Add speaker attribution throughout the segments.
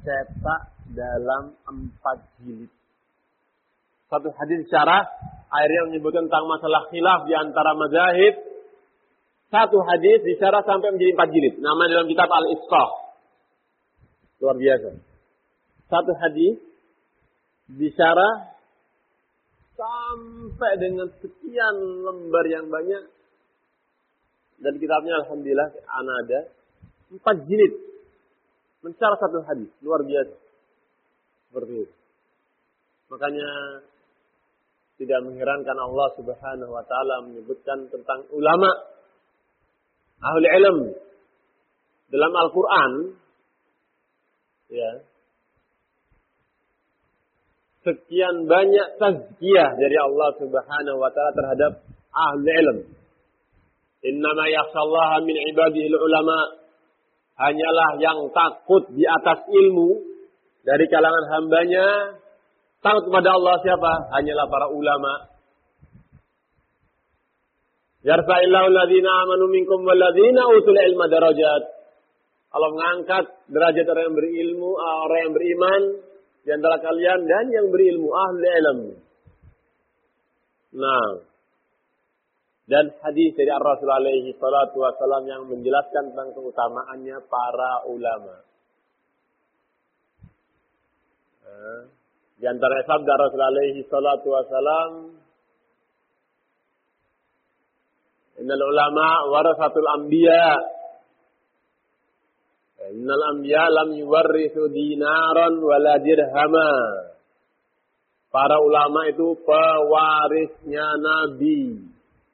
Speaker 1: dicetak dalam 4 jilid. Satu hadis syarah akhirnya menyebutkan tentang masalah khilaf di antara mazahib. Satu hadis disyarah sampai menjadi 4 jilid. Namanya dalam kitab Al-Isqah. Luar biasa. Satu hadis disyarah sampai dengan sekian lembar yang banyak. Dan kitabnya alhamdulillah ada 4 jilid. Mensyarah satu hadis. Luar biasa. Seperti itu. Makanya tidak mengherankan Allah Subhanahu wa taala menyebutkan tentang ulama ahli ilm dalam Al-Qur'an, ya. Sekian banyak tazkiyah dari Allah Subhanahu wa taala terhadap ahli ilm. Innama yakhshallaha min ibadihi ulama. Hanyalah yang takut di atas ilmu dari kalangan hambanya. Takut kepada Allah siapa? Hanyalah para ulama. Yarfa'illahu alladhina amanu minkum walladhina utul ilma darajat. Allah mengangkat derajat orang yang berilmu, orang yang beriman di antara kalian dan yang berilmu, ahli ilm. Nah, dan hadis dari Rasul alaihi salatu wasallam yang menjelaskan tentang keutamaannya para ulama. Di antara sabda Rasul alaihi salatu wasallam, innal ulama warasatul anbiya. Innal anbiya lam yuwarrithu dinaran wala dirhama. Para ulama itu pewarisnya Nabi.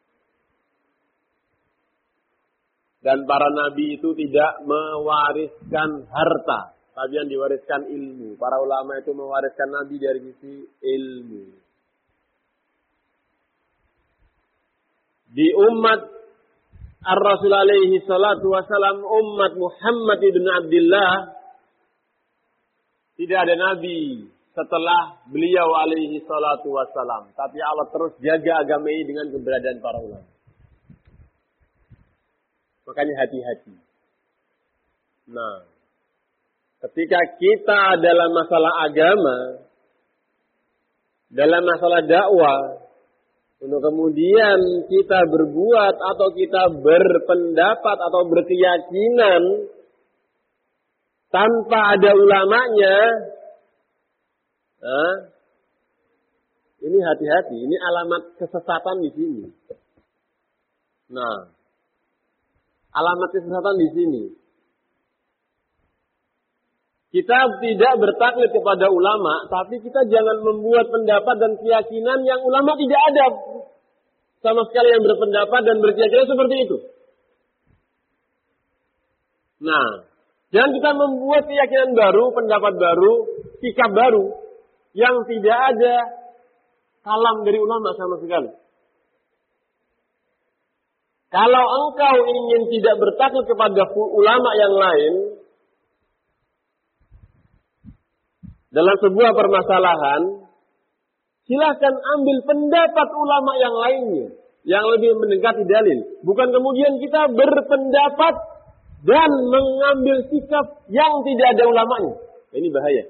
Speaker 1: Dan para nabi itu tidak mewariskan harta, tapi yang diwariskan ilmu. Para ulama itu mewariskan Nabi dari sisi ilmu. Di umat Ar-Rasul alaihi salatu wasalam, umat Muhammad ibn Abdullah, tidak ada Nabi setelah beliau alaihi salatu wasalam. Tapi Allah terus jaga agama ini dengan keberadaan para ulama. Makanya hati-hati. Nah, ketika kita dalam masalah agama, dalam masalah dakwah, untuk kemudian kita berbuat atau kita berpendapat atau berkeyakinan tanpa ada ulamanya, ini hati-hati. Ini alamat kesesatan di sini. Nah, alamat kesesatan di sini. Kita tidak bertaklid kepada ulama, tapi kita jangan membuat pendapat dan keyakinan yang ulama tidak ada sama sekali yang berpendapat dan berkeyakinan seperti itu. Nah, jangan kita membuat keyakinan baru, pendapat baru, sikap baru yang tidak ada kalam dari ulama sama sekali. Kalau engkau ingin tidak bertaklid kepada ulama yang lain dalam sebuah permasalahan, silahkan ambil pendapat ulama yang lainnya yang lebih mendekati dalil. Bukan kemudian kita berpendapat dan mengambil sikap yang tidak ada ulamanya. Ini bahaya.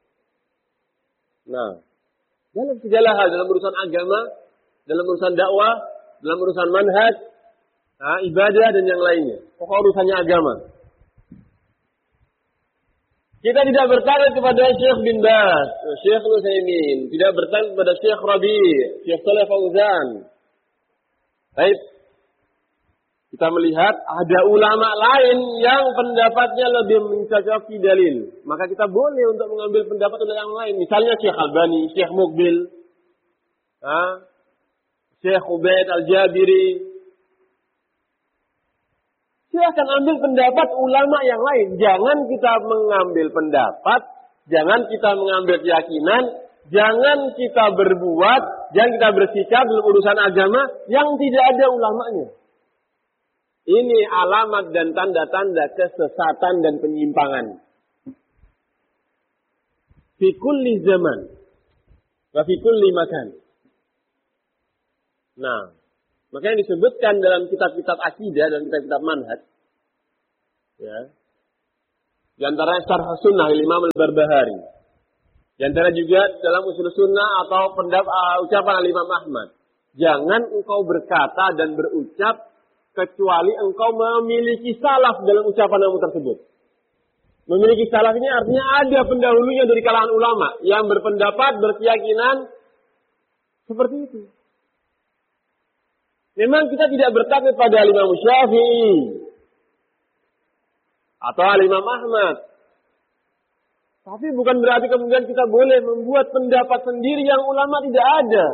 Speaker 1: Nah, dalam segala hal, dalam urusan agama, dalam urusan dakwah, dalam urusan manhaj, ibadah dan yang lainnya. Pokok urusannya agama. Kita tidak bertanya kepada Syekh bin Baz, Syekh Utsaimin, tidak bertanya kepada Syekh Rabi', Syekh Shalih Fauzan. Baik. Kita melihat ada ulama lain yang pendapatnya lebih mencocoki dalil. Maka kita boleh untuk mengambil pendapat dari yang lain. Misalnya Syekh Albani, Syekh Muqbil, Syekh Ubaid Al-Jabiri. Silakan ambil pendapat ulama yang lain. Jangan kita mengambil pendapat, jangan kita mengambil keyakinan, jangan kita berbuat, jangan kita bersikap dalam urusan agama yang tidak ada ulamanya. Ini alamat dan tanda-tanda kesesatan dan penyimpangan. Fi kulli zaman wa fi kulli makan. Nah, makanya disebutkan dalam kitab-kitab akidah dan kitab-kitab manhaj, ya, Di antaranya Syarh Sunnah Imam Al-Barbahari. Di antara juga dalam Ushul Sunnah atau ucapan Imam Ahmad. Jangan engkau berkata dan berucap kecuali engkau memiliki salaf dalam ucapanmu tersebut. Memiliki salaf ini artinya ada pendahulunya dari kalangan ulama yang berpendapat, berkeyakinan seperti itu. Memang kita tidak bertaklid pada Imam Syafi'i atau Imam Ahmad. Tapi bukan berarti kemudian kita boleh membuat pendapat sendiri yang ulama tidak ada.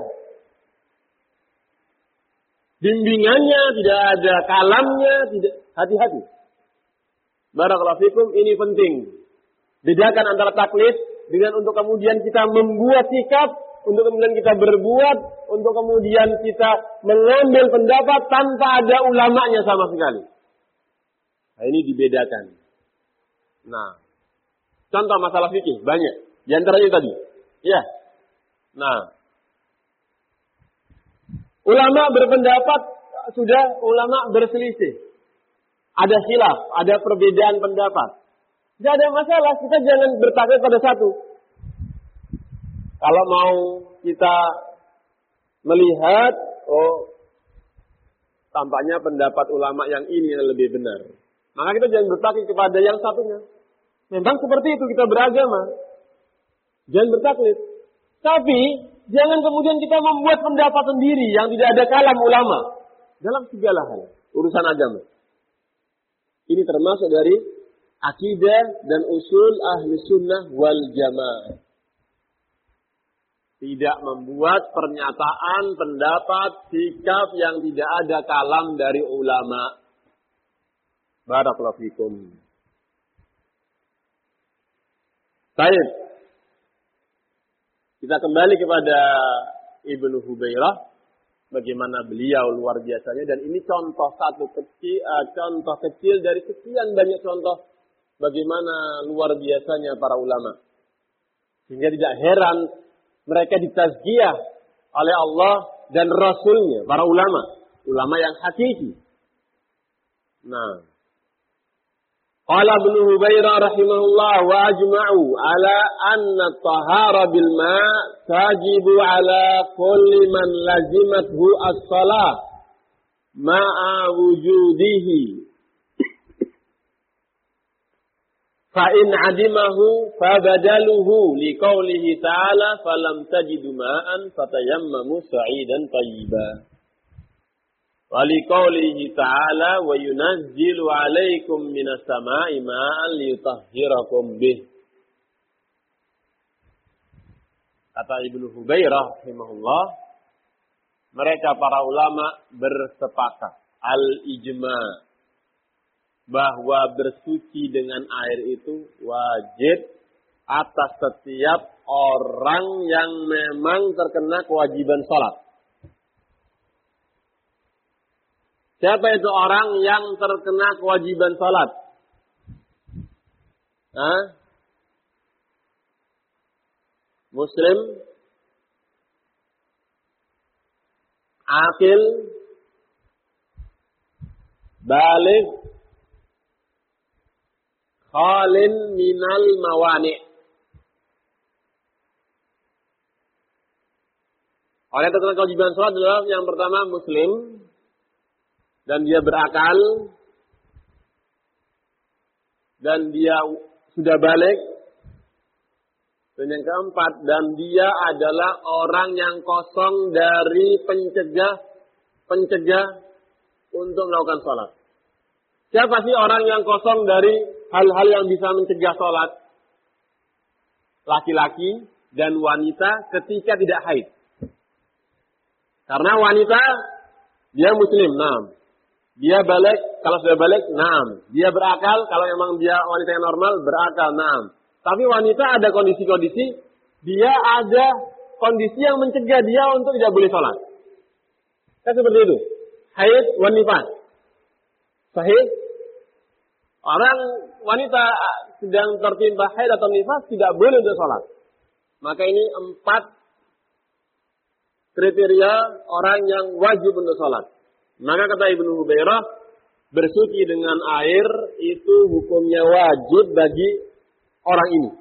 Speaker 1: Bimbingannya tidak ada, kalamnya tidak. Hati-hati. Barakallahu fikum, ini penting. Bedakan antara taklid dengan untuk kemudian kita membuat sikap, untuk kemudian kita berbuat, untuk kemudian kita mengambil pendapat tanpa ada ulamanya sama sekali. Nah, ini dibedakan. Nah, contoh masalah fikih banyak. Di antaranya tadi. Ya. Nah, ulama berpendapat, sudah ulama berselisih. Ada khilaf, ada perbedaan pendapat. Tidak ada masalah, kita jangan bertaklid pada satu. Kalau mau kita melihat, tampaknya pendapat ulama yang ini yang lebih benar. Maka kita jangan bertaklid kepada yang satunya. Memang seperti itu kita beragama. Jangan bertaklid. Tapi, jangan kemudian kita membuat pendapat sendiri yang tidak ada kalam ulama. Dalam segala hal, urusan agama. Ini termasuk dari akidah dan usul ahli sunnah wal jamaah. Tidak membuat pernyataan, pendapat, sikap yang tidak ada kalam dari ulama. Barakallahu fikum. Baik. Kita kembali kepada Ibnu Hubairah. Bagaimana beliau luar biasanya, dan ini contoh contoh kecil dari sekian banyak contoh bagaimana luar biasanya para ulama. Sehingga tidak heran mereka ditazkiyah oleh Allah dan Rasulnya, para ulama yang hakiki. Nah, qala Ibnu Hubairah rahimahullah wa ajma'u ala anna at-tahara bil ma' tajibu ala kulli man lazimathu as-salah ma'a wujudihi fa in 'adimahu fa badaluhu liqaulihi ta'ala falam tajidu ma'an fatayammamu sa'idan thayyiban. Waliqaulihi ta'ala wa yunazzilu 'alaikum minas sama'i ma'an liyutahhirakum bih. Kata Ibnu Hubairah rahimahullah, mereka para ulama bersepakat al-ijma' bahwa bersuci dengan air itu wajib atas setiap orang yang memang terkena kewajiban salat. Siapa itu orang yang terkena kewajiban salat? Muslim, akil, baligh, khalin minal mawani'. Orang yang terkena kewajiban salat adalah yang pertama Muslim, dan dia berakal, dan dia sudah balik, dan yang keempat, dan dia adalah orang yang kosong dari pencegah untuk melakukan sholat. Siapa sih orang yang kosong dari hal-hal yang bisa mencegah sholat? Laki-laki dan wanita ketika tidak haid. Karena wanita, dia muslim, nah. Dia balik, kalau sudah balik, naam. Dia berakal, kalau memang dia wanita yang normal, berakal, naam. Tapi wanita ada kondisi-kondisi, dia ada kondisi yang mencegah dia untuk tidak boleh sholat. Kan seperti itu. Haid, wanifas. Sahih? Orang wanita sedang tertimpa haid atau nifas tidak boleh untuk sholat. Maka ini 4 kriteria orang yang wajib untuk sholat. Maka kata Ibnu Hubairah, bersuci dengan air itu hukumnya wajib bagi orang ini.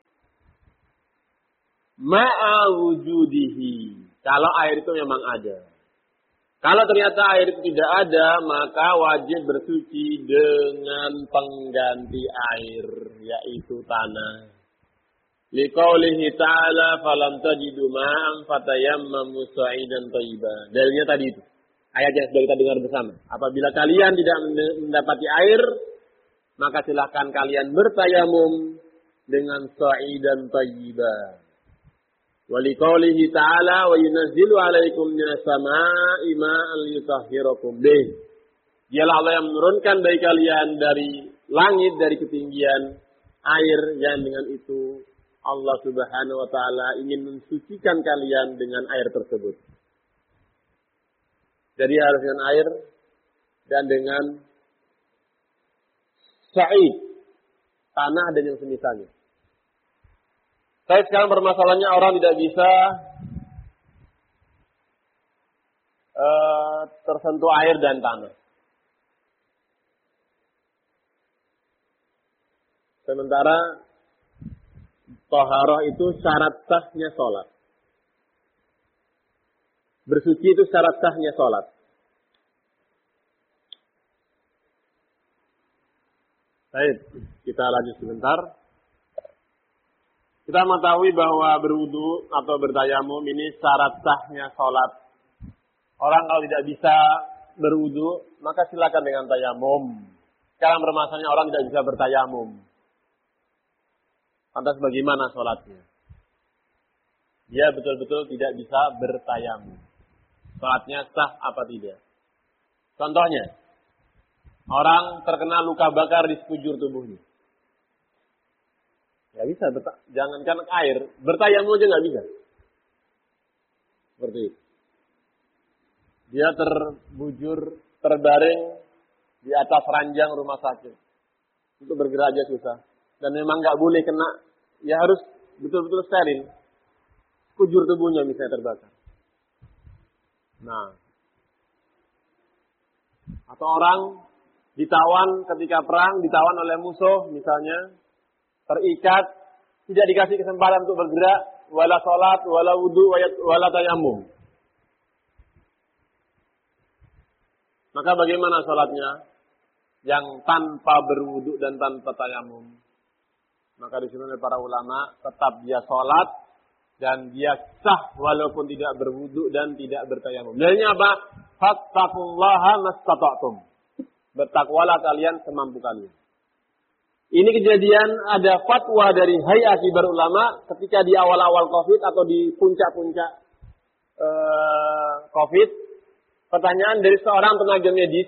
Speaker 1: Ma'a wujudihi. Kalau air itu memang ada. Kalau ternyata air itu tidak ada, maka wajib bersuci dengan pengganti air, yaitu tanah. Liqaulihi ta'ala falam tajidu ma'an fatayammamu sa'idan thayyiban. Dalilnya tadi itu. Ayat yang sudah kita dengar bersama. Apabila kalian tidak mendapati air, maka silakan kalian bertayamum dengan sa'idan thayyiban. Waliqaulihi ta'ala wa yunazzilu 'alaikum minas samaa'i ma'an liyutahhirakum bih. Dialah Allah yang menurunkan bagi kalian dari langit, dari ketinggian air yang dengan itu Allah Subhanahu wa taala ingin mensucikan kalian dengan air tersebut. Jadi harus dengan air dan dengan sa'id, tanah dan yang semisalnya. Saya sekarang permasalahannya orang tidak bisa tersentuh air dan tanah. Sementara taharah itu syarat sahnya sholat. Bersuci itu syarat sahnya sholat. Baik, kita lanjut sebentar. Kita mengetahui bahwa berwudu atau bertayamum ini syarat sahnya sholat. Orang kalau tidak bisa berwudu, maka silakan dengan tayamum. Sekarang permasalahannya orang tidak bisa bertayamum. Lantas bagaimana sholatnya? Dia betul-betul tidak bisa bertayamum. Sholatnya sah apa tidak? Contohnya, orang terkena luka bakar di sekujur tubuhnya. Nggak bisa, jangankan air, bertayamum aja nggak bisa. Seperti itu. Dia terbujur, terbaring di atas ranjang rumah sakit. Untuk bergerak aja susah. Dan memang nggak boleh kena, ya harus betul-betul steril. Sekujur tubuhnya misalnya terbakar. Nah, atau orang ditawan ketika perang, ditawan oleh musuh misalnya, terikat, tidak dikasih kesempatan untuk bergerak, wala sholat, wala wudu, wala tayamum. Maka bagaimana sholatnya? Yang tanpa berwudu dan tanpa tayamum. Maka disuruh oleh para ulama, tetap dia sholat, dan dia sah walaupun tidak berwudu dan tidak bertayamum. Dalilnya apa? Fattaqullaha mastata'tum. Bertakwalah kalian semampu kalian. Ini kejadian ada fatwa dari Hay'ah Kibar Ulama ketika di awal-awal Covid atau di puncak-puncak Covid. Pertanyaan dari seorang tenaga medis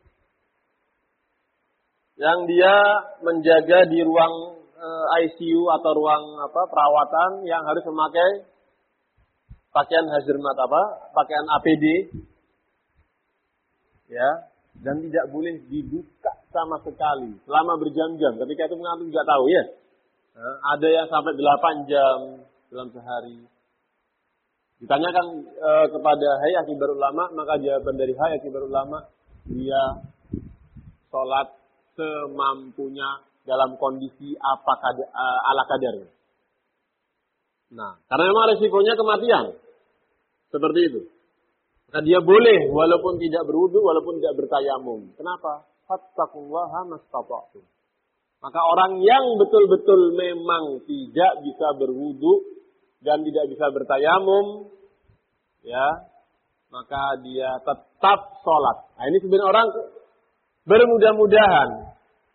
Speaker 1: yang dia menjaga di ruang ICU atau ruang perawatan yang harus memakai pakaian hazmat pakaian APD, ya, dan tidak boleh dibuka sama sekali selama berjam-jam. Ketika itu mengantuk juga tahu ya. Ada yang sampai 8 jam dalam sehari. Ditanyakan kepada Hay'ah Kibar Ulama, maka jawaban dari Hay'ah Kibar Ulama, dia sholat semampunya dalam kondisi ala kadarnya. Nah, karena memang resikonya kematian. Seperti itu. Maka dia boleh walaupun tidak berwudu, walaupun tidak bertayamum. Kenapa? Fattaqullaha mastata'tum. Maka orang yang betul-betul memang tidak bisa berwudu dan tidak bisa bertayamum, ya, maka dia tetap sholat. Nah, ini sebenarnya orang bermudah-mudahan.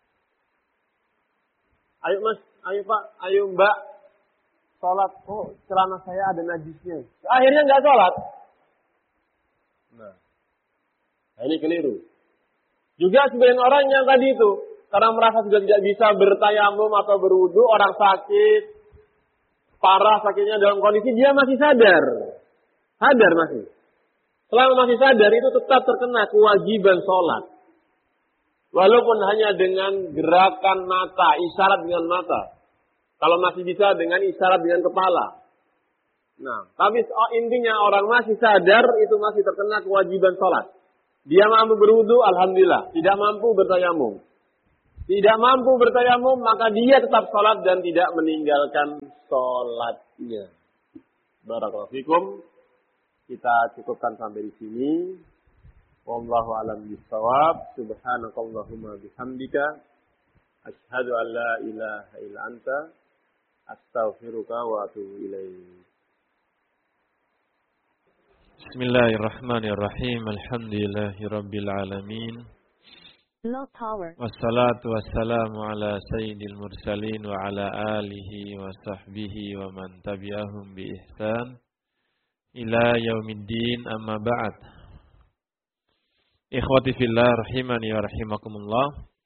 Speaker 1: Ayo mas, ayo pak, ayo mbak, sholat. Oh, celana saya ada najisnya. Akhirnya nggak sholat. Nah, ini keliru. Juga sebagian orang yang tadi itu, karena merasa sudah tidak bisa bertayamum atau berwudu, orang sakit, parah sakitnya dalam kondisi dia masih sadar. Sadar masih. Selama masih sadar itu tetap terkena kewajiban sholat. Walaupun hanya dengan gerakan mata, isyarat dengan mata. Kalau masih bisa dengan isyarat dengan kepala. Nah, tapi intinya orang masih sadar itu masih terkena kewajiban sholat. Dia mampu berwudu, alhamdulillah. Tidak mampu bertayamum. Tidak mampu bertayamum, maka dia tetap sholat dan tidak meninggalkan sholatnya. Barakallahu fikum. Kita cukupkan sampai di sini. Wallahu a'lam bishawab. Subhanakallahumma bihamdika. Asyhadu an la ilaha illa anta. Astaghfiruka wa atubu ilaik.
Speaker 2: Bismillahirrahmanirrahim. Alhamdulillahirabbil alamin. Wassalatu wassalamu ala sayyidil mursalin wa ala alihi wa sahbihi wa man tabi'ahum bi ihsan ila yaumiddin, amma ba'd. Ikhwati fillah rahimani wa rahimakumullah.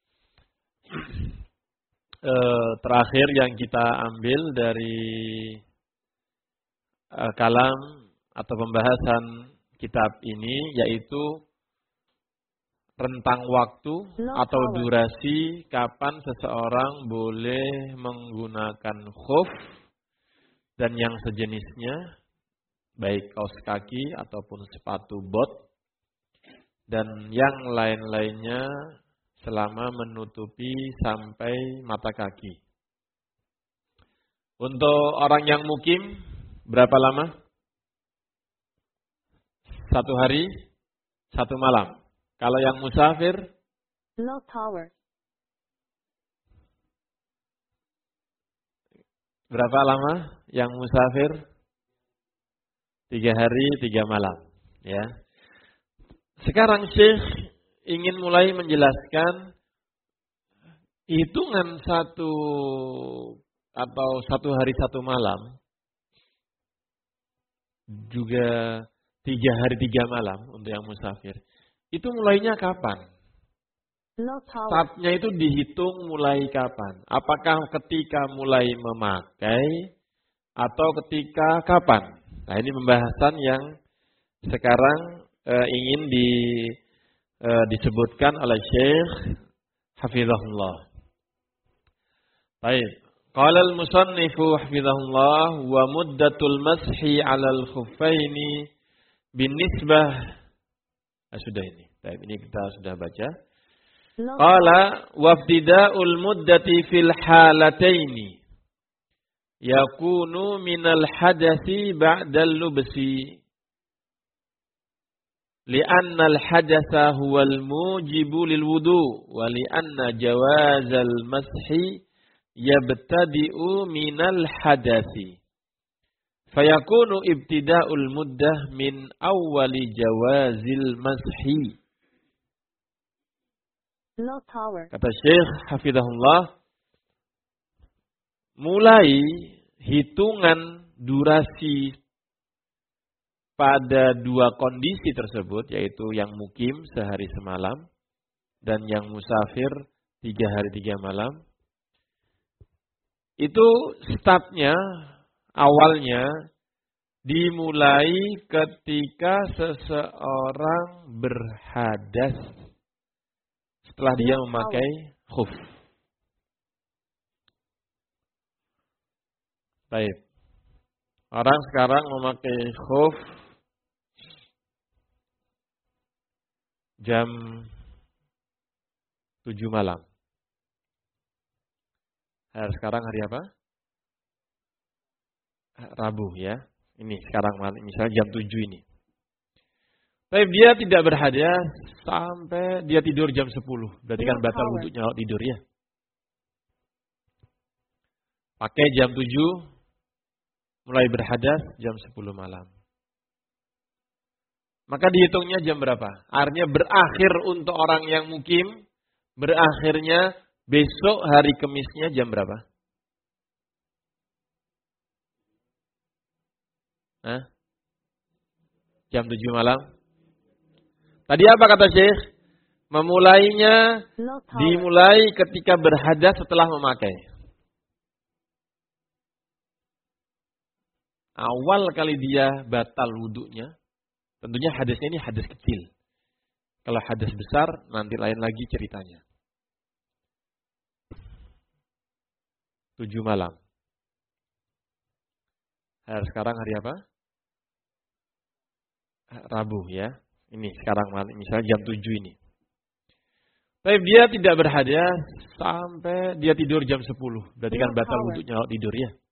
Speaker 2: Terakhir yang kita ambil dari kalam atau pembahasan kitab ini yaitu rentang waktu atau durasi kapan seseorang boleh menggunakan khuf dan yang sejenisnya, baik kaos kaki ataupun sepatu bot dan yang lain-lainnya selama menutupi sampai mata kaki. Untuk orang yang mukim berapa lama? 1 hari, 1 malam. Kalau yang musafir, berapa lama? Yang musafir 3 hari, 3 malam. Ya. Sekarang Syekh ingin mulai menjelaskan hitungan 1 atau 1 hari 1 malam juga 3 hari 3 malam untuk yang musafir. Itu mulainya kapan? Startnya itu dihitung mulai kapan? Apakah ketika mulai memakai atau ketika kapan? Nah, ini pembahasan yang sekarang ingin disebutkan oleh Syekh hafizahullah. Baik. Qala al-musannifu hafizahullah wa muddatul mashi 'alal khuffaini binisbah, sudah ini. Baik, ini kita sudah baca. Qala wabtida'ul muddati fil halataini yakunu minal hadathi ba'dal lubsi li'anna al-hadatha huwal mujibu lil wudu wa li'anna jawazal mashi yabtadi'u minal hadathi. Fayakunu ibtida'ul muddah min awwali jawazil mashi. Kata Syekh hafizahullah, mulai hitungan durasi pada 2 kondisi tersebut, yaitu yang mukim sehari semalam dan yang musafir 3 hari 3 malam. Itu startnya, awalnya dimulai ketika seseorang berhadas setelah dia memakai khuf. Baik. Orang sekarang memakai khuf jam 7 malam. Sekarang hari apa? Rabu ya. Ini sekarang misalnya jam 7 ini. Tapi dia tidak berhadas sampai dia tidur jam 10. Berarti kan batal wudunya tidur ya. Pakai jam 7, mulai berhadas jam 10 malam. Maka dihitungnya jam berapa? Artinya berakhir untuk orang yang mukim, berakhirnya besok hari Kemisnya jam berapa? Jam 7 malam. Tadi apa kata Syekh? Memulainya dimulai ketika berhadas setelah memakai. Awal kali dia batal wudunya, tentunya hadasnya ini hadas kecil. Kalau hadas besar, nanti lain lagi ceritanya. 7 malam. Sekarang hari apa? Rabu ya. Ini sekarang misalnya jam 7 ini. Tapi dia tidak berhadas sampai dia tidur jam 10. Berarti kan batal wudhunya kalau tidur ya.